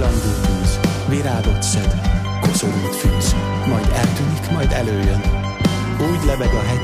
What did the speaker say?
Barlangú tűz, virágot szed, koszorút fűz, majd eltűnik, majd előjön. Úgy lebeg a hegy